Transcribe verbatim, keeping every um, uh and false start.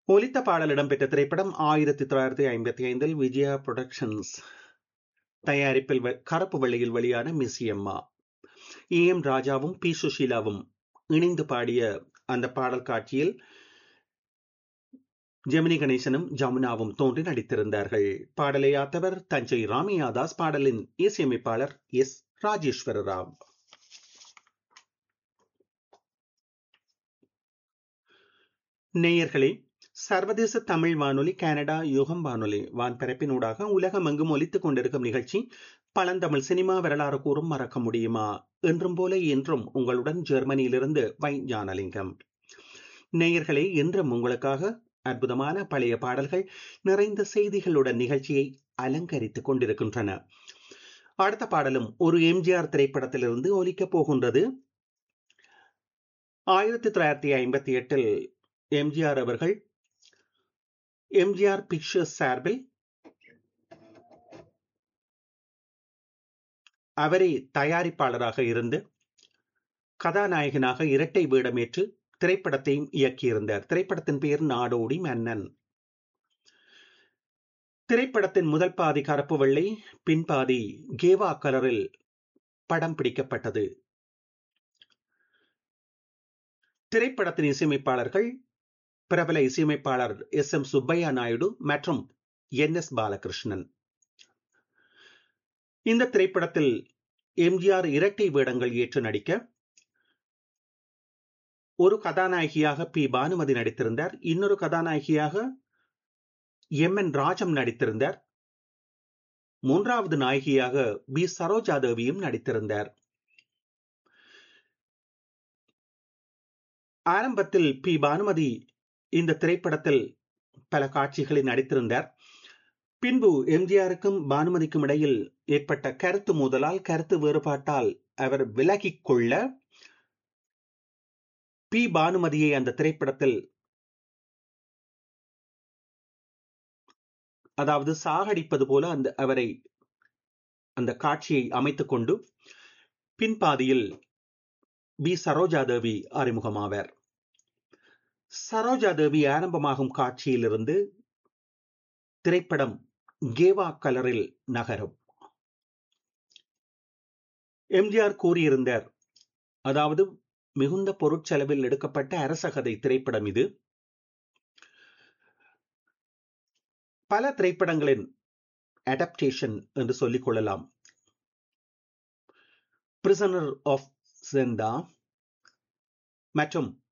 ஒலித்த பாடல் இடம்பெற்ற திரைப்படம் ஆயிரத்தி தொள்ளாயிரத்தி ஐம்பத்தி ஐந்தில் விஜயா புரொடக்ஷன்ஸ் தயாரிப்பில் வெ- கருப்பு வெள்ளையில் வெளியான மிஸ்யம்மா. ஏ எம் ராஜாவும் பி சுஷீலாவும் இணைந்து பாடிய அந்த பாடல் காட்சியில் ஜெமினி கணேசனும் ஜமுனாவும் தோன்றி நடித்திருந்தார்கள். பாடலை ஆத்தவர் தஞ்சை ராமையாதாஸ், பாடலின் இசையமைப்பாளர் எஸ் ராஜேஸ்வர ராவ். நேயர்களே, சர்வதேச தமிழ் வானொலி கனடா யுகம் வானொலி வான்பரப்பினூடாக உலகமெங்கும் ஒலித்துக் கொண்டிருக்கும் நிகழ்ச்சி பழந்தமிழ் சினிமா வரலாறு கூறும் மறக்க முடியுமா. என்றும் போல இன்றும் உங்களுடன் ஜெர்மனியிலிருந்து வை ஞானலிங்கம். நேயர்களே, இன்றும் உங்களுக்காக அற்புதமான பழைய பாடல்கள் நிறைந்த செய்திகளுடன் நிகழ்ச்சியை அலங்கரித்துக் கொண்டிருக்கின்றன. அடுத்த பாடலும் ஒரு எம்ஜிஆர் திரைப்படத்திலிருந்து ஒலிக்கப் போகின்றது. ஆயிரத்தி தொள்ளாயிரத்தி ஐம்பத்தி எட்டில் எம்ஜிஆர் அவர்கள் எம்ஜிஆர் பிக்சர்ஸ் சார்பில் அவரே தயாரிப்பாளராக இருந்து கதாநாயகனாக இரட்டை வேடமேற்று திரைப்படத்தையும் இயக்கியிருந்தார். திரைப்படத்தின் பெயர் நாடோடி மன்னன். திரைப்படத்தின் முதல் பாதி கருப்பு வெள்ளை, பின்பாதி கேவா கலரில் படம் பிடிக்கப்பட்டது. திரைப்படத்தின் இசையமைப்பாளர்கள் பிரபல இசையமைப்பாளர் எஸ் எம் சுப்பையா நாயுடு மற்றும் என் எஸ் பாலகிருஷ்ணன். இந்த திரைப்படத்தில் எம்ஜிஆர் இரட்டை வேடங்கள் ஏற்று நடிக்க ஒரு கதாநாயகியாக பி பானுமதி நடித்திருந்தார். இன்னொரு கதாநாயகியாக எம் என் ராஜம் நடித்திருந்தார். மூன்றாவது நாயகியாக பி சரோஜா தேவியும் நடித்திருந்தார். ஆரம்பத்தில் பி பானுமதி இந்த திரைப்படத்தில் பல காட்சிகளில் நடித்திருந்தார். பின்பு எம்ஜிஆருக்கும் பானுமதிக்கும் இடையில் ஏற்பட்ட கருத்து மோதலால், கருத்து வேறுபாட்டால் அவர் விலகிக் கொள்ள பி பானுமதியை அந்த திரைப்படத்தில், அதாவது சாகடிப்பது போல அந்த அவரை அந்த காட்சியை அமைத்துக் கொண்டு பின்பாதியில் பி சரோஜா தேவி அறிமுகமாவார். சரோஜா தேவி ஆரம்பமாகும் காட்சியிலிருந்து திரைப்படம் கேவா கலரில் நகரும். எம்ஜிஆர் கூறியிருந்தார், அதாவது மிகுந்த பொருட்செலவில் எடுக்கப்பட்ட அரசகதை திரைப்படம் இது. பல திரைப்படங்களின் அடாப்டேஷன் என்று சொல்லிக் கொள்ளலாம். பிரிசனர் ஆஃப் ஜெண்டா மற்றும்